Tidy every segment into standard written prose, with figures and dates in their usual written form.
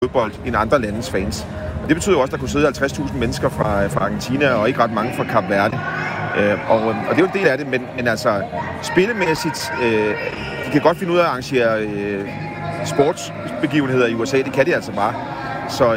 fodbold end andre landes fans. Og det betyder også, at der kunne sidde 50.000 mennesker fra Argentina, og ikke ret mange fra Kap Verde. Og det er jo en del af det, men altså spillemæssigt, de kan godt finde ud af at arrangere sportsbegivenheder i USA. Det kan de altså bare. Så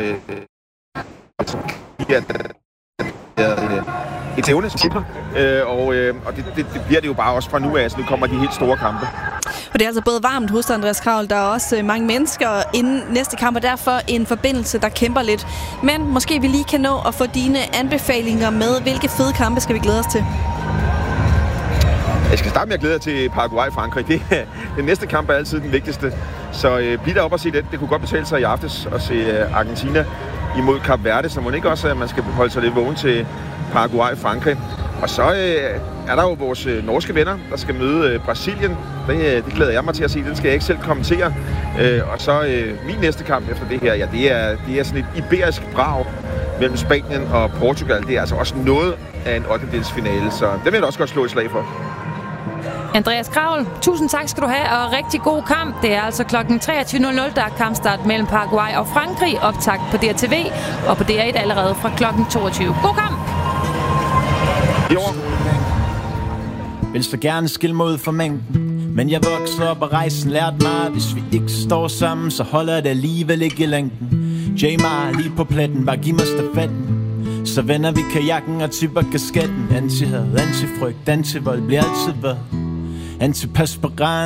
et evne til og det bliver det jo bare også fra nu af, så nu kommer de helt store kampe. Og det er altså både varmt hos Andreas Kraul, der er også mange mennesker inden næste kamp, og derfor en forbindelse, der kæmper lidt. Men måske vi lige kan nå at få dine anbefalinger med. Hvilke fede kampe skal vi glæde os til? Jeg skal starte med at glæde til Paraguay-Frankrig. Den næste kamp er altid den vigtigste. Så bliv derop og se det. Det kunne godt betale sig i aftes at se Argentina imod Kap Verde, så må ikke også, at man skal holde sig lidt vågen til Paraguay-Frankrig. Og så er der jo vores norske venner, der skal møde Brasilien. Det glæder jeg mig til at se. Den skal jeg ikke selv kommentere. Og så min næste kamp efter det her, ja, det er sådan et iberisk brag mellem Spanien og Portugal. Det er altså også noget af en 8-delsfinale, så det vil jeg også godt slå et slag for. Andreas Kraul, tusind tak skal du have, og rigtig god kamp. Det er altså kl. 23.00, der er kampstart mellem Paraguay og Frankrig. Optakt på DRTV og på DR1 allerede fra kl. 22. God kamp! Vil så gerne skille mig ud fra mængden, men jeg vokser op og rejsen lærte mig, hvis vi ikke står sammen, så holder det alligevel ikke i længden. Jamar lige på pletten, bare giv mig stafetten. Så vender vi kajakken og tipper kasketten. Anti-had, anti-frygt, anti-vold bliver altid hvad. Anti-perspiran